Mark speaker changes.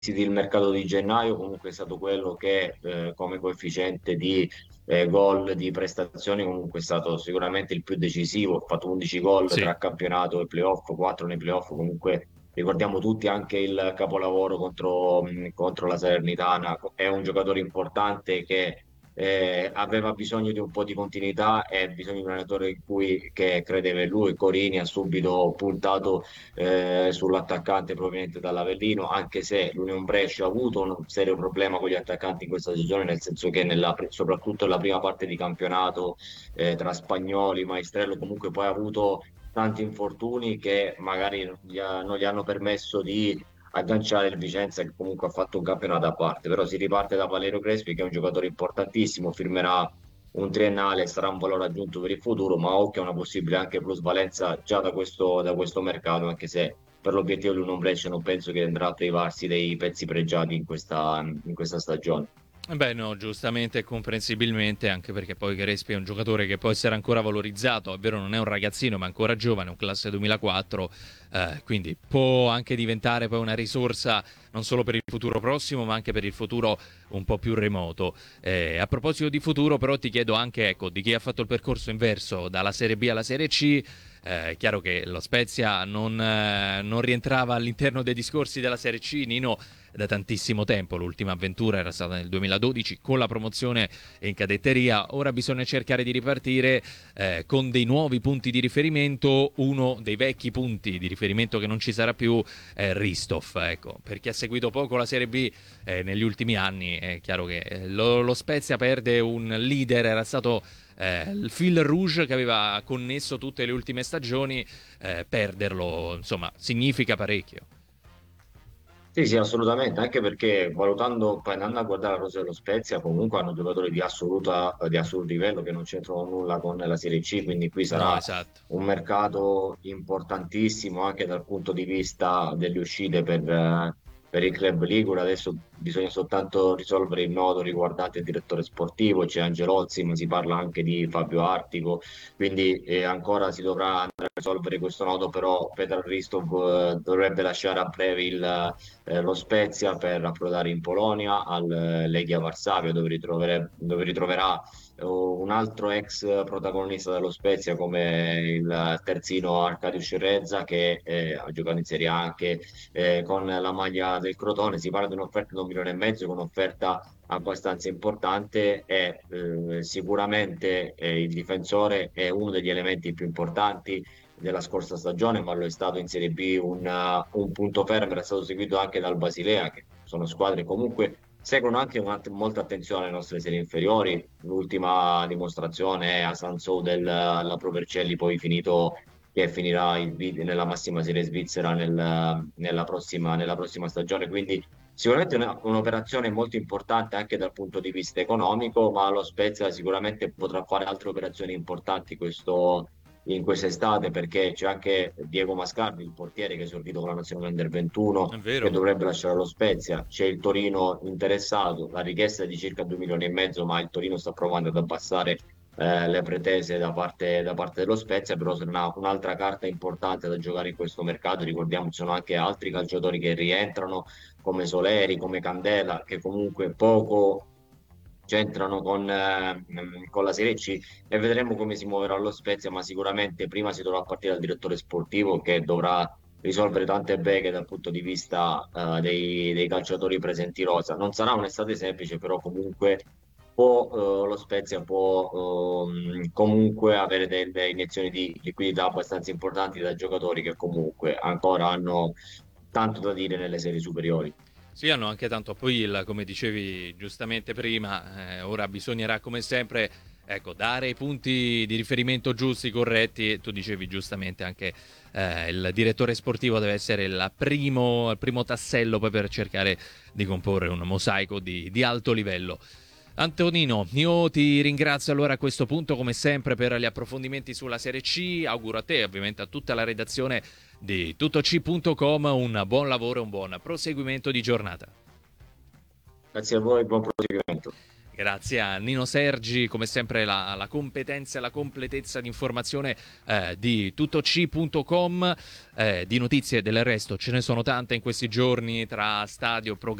Speaker 1: il mercato di gennaio comunque è stato quello che come coefficiente di gol, di prestazioni comunque è stato sicuramente il più decisivo, ha fatto 11 gol
Speaker 2: Sì.
Speaker 1: tra campionato e playoff, 4 nei playoff, comunque ricordiamo tutti anche il capolavoro contro la Salernitana, è un giocatore importante che aveva bisogno di un po' di continuità e bisogno di un allenatore che credeva in lui. Corini ha subito puntato sull'attaccante proveniente dall'Avellino, anche se l'Union Brescia ha avuto un serio problema con gli attaccanti in questa stagione, nel senso che soprattutto nella prima parte di campionato tra Spagnoli, Maestrello, comunque poi ha avuto tanti infortuni che magari non gli hanno permesso di agganciare il Vicenza che comunque ha fatto un campionato a parte, però si riparte da Valerio Crespi che è un giocatore importantissimo, firmerà un triennale, sarà un valore aggiunto per il futuro, ma occhio a una possibile anche plusvalenza già da questo mercato, anche se per l'obiettivo di un Brescia non penso che andrà a privarsi dei pezzi pregiati in questa stagione.
Speaker 2: Beh, no, giustamente e comprensibilmente, anche perché poi Crespi è un giocatore che può essere ancora valorizzato, è vero, non è un ragazzino, ma ancora giovane, è un classe 2004, quindi può anche diventare poi una risorsa non solo per il futuro prossimo, ma anche per il futuro un po' più remoto. A proposito di futuro, però, ti chiedo anche, ecco, di chi ha fatto il percorso inverso dalla Serie B alla Serie C. È chiaro che lo Spezia non rientrava all'interno dei discorsi della Serie C, Nino, da tantissimo tempo. L'ultima avventura era stata nel 2012 con la promozione in cadetteria. Ora bisogna cercare di ripartire con dei nuovi punti di riferimento. Uno dei vecchi punti di riferimento che non ci sarà più è Ristov. Ecco, per chi ha seguito poco la Serie B negli ultimi anni è chiaro che lo Spezia perde un leader, era stato il fil rouge che aveva connesso tutte le ultime stagioni, perderlo insomma significa parecchio.
Speaker 1: Sì, sì, assolutamente, anche perché valutando, poi andando a guardare la rosa dello Spezia, comunque hanno giocatori di assoluto livello che non c'entrano nulla con la Serie C, quindi qui
Speaker 2: No,
Speaker 1: sarà
Speaker 2: esatto.
Speaker 1: un mercato importantissimo anche dal punto di vista delle uscite per il club ligure. Adesso bisogna soltanto risolvere il nodo riguardante il direttore sportivo, c'è Angelozzi, ma si parla anche di Fabio Artico, quindi ancora si dovrà andare a risolvere questo nodo, però Petar Ristov dovrebbe lasciare a breve lo Spezia per approdare in Polonia al Legia Varsavia dove ritroverà un altro ex protagonista dello Spezia come il terzino Arkadiusz Rezza che ha giocato in Serie A anche con la maglia del Crotone. Si parla di un'offerta di 1,5 milioni, con un'offerta abbastanza importante e sicuramente il difensore è uno degli elementi più importanti della scorsa stagione, ma lo è stato in Serie B un punto fermo, era stato seguito anche dal Basilea, che sono squadre che comunque seguono anche molta attenzione alle nostre serie inferiori. L'ultima dimostrazione è a Sansou la Pro Vercelli, poi finito che finirà nella massima serie svizzera nella prossima stagione. Quindi sicuramente un'operazione molto importante anche dal punto di vista economico, ma lo Spezia sicuramente potrà fare altre operazioni importanti in quest'estate perché c'è anche Diego Mascardi, il portiere che è esordito con la nazionale Under 21,
Speaker 2: È
Speaker 1: che
Speaker 2: vero.
Speaker 1: dovrebbe lasciare lo Spezia. C'è il Torino interessato, la richiesta è di circa 2,5 milioni, ma il Torino sta provando ad abbassare le pretese da parte dello Spezia, però se un'altra carta importante da giocare in questo mercato. Ricordiamo ci sono anche altri calciatori che rientrano, come Soleri, come Candela, che comunque poco c'entrano con la Serie C e vedremo come si muoverà lo Spezia, ma sicuramente prima si dovrà partire dal direttore sportivo che dovrà risolvere tante beghe dal punto di vista dei calciatori presenti rosa. Non sarà un'estate semplice, però comunque lo Spezia può comunque avere delle iniezioni di liquidità abbastanza importanti da giocatori che comunque ancora hanno tanto da dire nelle serie superiori.
Speaker 2: Sì, hanno anche tanto appeal, come dicevi giustamente prima, ora bisognerà come sempre ecco, dare i punti di riferimento giusti, corretti, e tu dicevi giustamente anche il direttore sportivo deve essere il primo tassello poi per cercare di comporre un mosaico di alto livello. Antonino, io ti ringrazio allora a questo punto come sempre per gli approfondimenti sulla Serie C, auguro a te e ovviamente a tutta la redazione di tuttoc.com un buon lavoro e un buon proseguimento di giornata.
Speaker 1: Grazie a voi, buon proseguimento.
Speaker 2: Grazie a Nino Sergi, come sempre la competenza e la completezza di informazione di tuttoc.com, di notizie del resto ce ne sono tante in questi giorni tra stadio, programmi